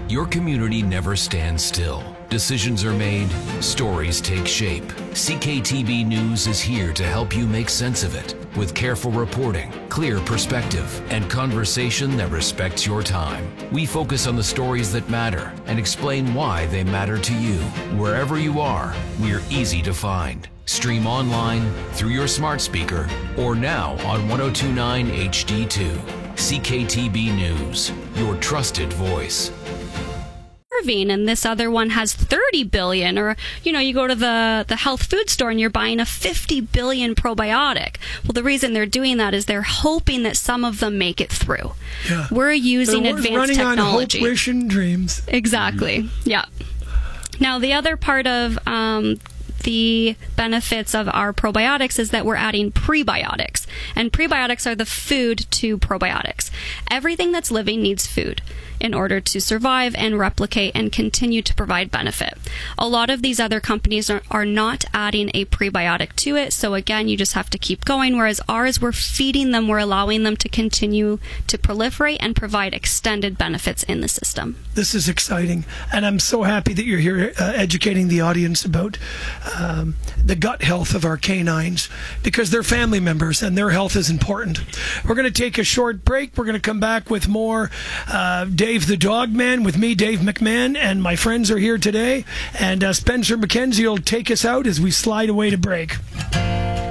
Your community never stands still. Decisions are made, stories take shape. CKTB News is here to help you make sense of it with careful reporting, clear perspective, and conversation that respects your time. We focus on the stories that matter and explain why they matter to you. Wherever you are, we're easy to find. Stream online, through your smart speaker, or now on 1029 HD2. CKTB News, your trusted voice. And this other one has 30 billion, or you go to the health food store and you're buying a 50 billion probiotic. Well, the reason they're doing that is they're hoping that some of them make it through. Yeah. We're using advanced technology. Running on hope, wish, and dreams. Exactly. Yeah. Now, the other part of the benefits of our probiotics is that we're adding prebiotics, and prebiotics are the food to probiotics. Everything that's living needs food in order to survive and replicate and continue to provide benefit. A lot of these other companies are not adding a prebiotic to it, so again, you just have to keep going, whereas ours, we're feeding them, we're allowing them to continue to proliferate and provide extended benefits in the system. This is exciting, and I'm so happy that you're here educating the audience about the gut health of our canines, because they're family members and their health is important. We're going to take a short break. We're going to come back with more Dave the Dog Man with me, Dave McMahon, and my friends are here today. And Spencer McKenzie will take us out as we slide away to break.